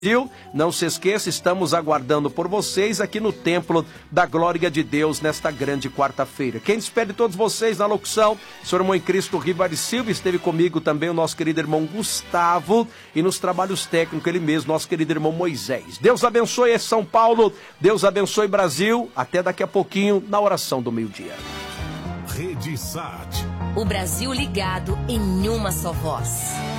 Não se esqueça, estamos aguardando por vocês aqui no Templo da Glória de Deus nesta grande quarta-feira. Quem despede todos vocês na locução, senhor irmão em Cristo Rivari Silva, esteve comigo também o nosso querido irmão Gustavo e nos trabalhos técnicos ele mesmo, nosso querido irmão Moisés. Deus abençoe São Paulo, Deus abençoe Brasil, até daqui a pouquinho na oração do meio-dia. Rede Sat. O Brasil ligado em uma só voz.